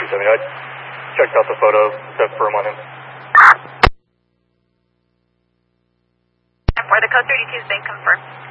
I mean, I checked out the photo, set firm on him. For the code 32 has been confirmed.